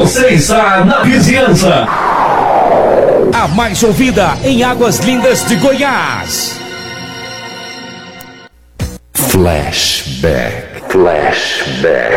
Você está na vizinhança. A mais ouvida em Águas Lindas de Goiás. Flashback.